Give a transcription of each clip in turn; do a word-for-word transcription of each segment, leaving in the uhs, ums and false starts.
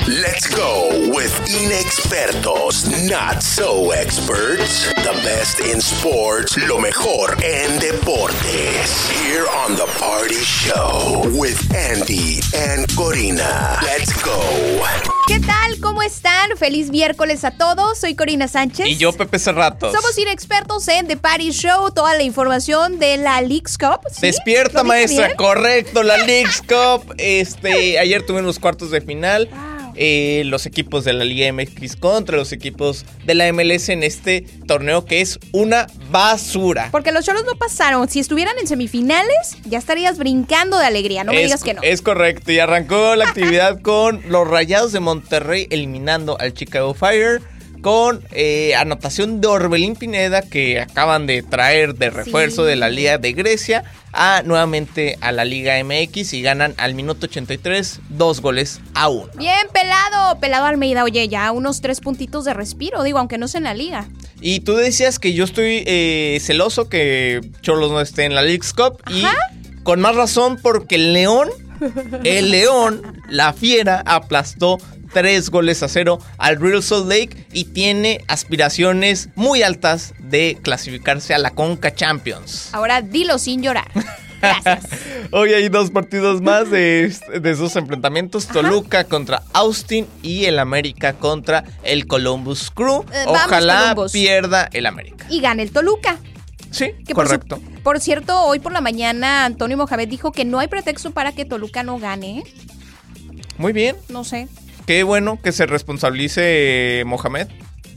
Let's go with inexpertos, not so experts. The best in sports, lo mejor en deportes. Here on The Party Show with Andy and Corina. Let's go. ¿Qué tal? ¿Cómo están? Feliz miércoles a todos. Soy Corina Sánchez. Y yo, Pepe Cerratos. Somos inexpertos en The Party Show. Toda la información de la Leagues Cup. ¿Sí? Despierta, maestra. Bien? Correcto, la Leagues Cup. Este, ayer tuvimos los cuartos de final. Wow. Eh, los equipos de la Liga M X contra los equipos de la M L S en este torneo que es una basura. Porque los Cholos no pasaron. Si estuvieran en semifinales, ya estarías brincando de alegría. No me es, digas que no. Es correcto. Y arrancó la actividad con los Rayados de Monterrey eliminando al Chicago Fire. Con eh, anotación de Orbelín Pineda, que acaban de traer de refuerzo sí. de la Liga de Grecia a nuevamente a la Liga M X y ganan al minuto ochenta y tres, dos goles a uno. Bien, pelado, pelado Almeida. Oye, ya unos tres puntitos de respiro, digo, aunque no sea en la Liga. Y tú decías que yo estoy eh, celoso que Cholos no esté en la Leagues Cup. Ajá. Y con más razón porque el León, el León, la Fiera, aplastó tres goles a cero al Real Salt Lake y tiene aspiraciones muy altas de clasificarse a la Conca Champions. Ahora dilo sin llorar. Gracias. Hoy hay dos partidos más de, de esos enfrentamientos. Ajá. Toluca contra Austin y el América contra el Columbus Crew. Eh, Ojalá Columbus. pierda el América. Y gane el Toluca. Sí, que correcto. Por, su, por cierto, hoy por la mañana Antonio Mohamed dijo que no hay pretexto para que Toluca no gane. Muy bien. No sé. Qué bueno que se responsabilice Mohamed.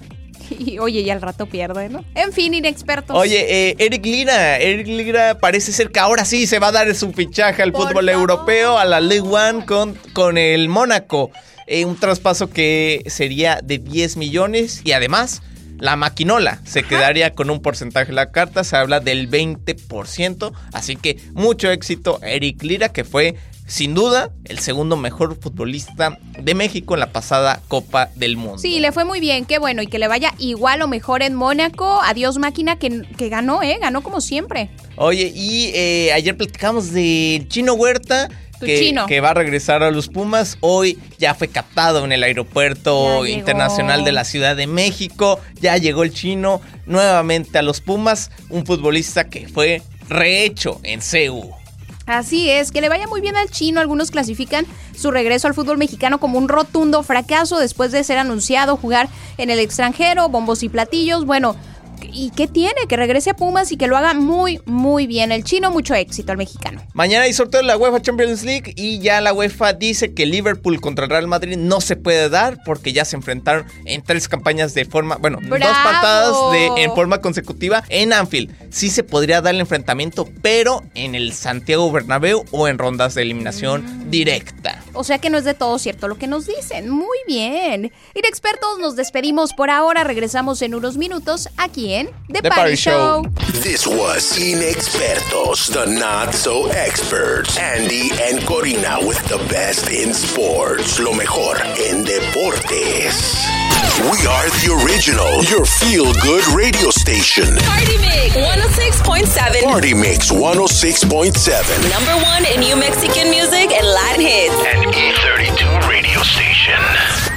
Y oye, y al rato pierde, ¿no? En fin, inexpertos. Oye, eh, Eric Lira, Eric Lira parece ser que ahora sí se va a dar su fichaje al Por fútbol favor. europeo, a la League One con, con el Mónaco. Eh, un traspaso que sería de diez millones y además la maquinola se Ajá. quedaría con un porcentaje de la carta, se habla del veinte por ciento. Así que mucho éxito a Eric Lira, que fue sin duda el segundo mejor futbolista de México en la pasada Copa del Mundo. Sí, le fue muy bien, qué bueno, y que le vaya igual o mejor en Mónaco. Adiós máquina, que, que ganó, ¿eh? Ganó como siempre. Oye, y eh, ayer platicamos del Chino Huerta, que, chino. que va a regresar a los Pumas. Hoy ya fue captado en el aeropuerto internacional de la Ciudad de México. Ya llegó el Chino nuevamente a los Pumas, un futbolista que fue rehecho en C U. Así es, que le vaya muy bien al Chino. Algunos clasifican su regreso al fútbol mexicano como un rotundo fracaso después de ser anunciado jugar en el extranjero, bombos y platillos. Bueno, ¿y qué tiene? Que regrese a Pumas y que lo haga muy, muy bien el Chino. Mucho éxito al mexicano. Mañana hay sorteo de la UEFA Champions League y ya la UEFA dice que Liverpool contra el Real Madrid no se puede dar porque ya se enfrentaron en tres campañas de forma, bueno, ¡Bravo! dos patadas de, en forma consecutiva en Anfield. Sí se podría dar el enfrentamiento, pero en el Santiago Bernabéu o en rondas de eliminación mm. directa. O sea que no es de todo cierto lo que nos dicen. Muy bien. Inexpertos, nos despedimos por ahora. Regresamos en unos minutos aquí en The, The Party, Party Show. Show. This was Inexpertos, the not so experts. Andy and Corina with the best in sports. Lo mejor en deportes. We are the original, your feel-good radio station. Party Mix one oh six point seven. Party Mix one oh six point seven. Number one in new Mexican music and Latin hits. And E thirty-two radio station.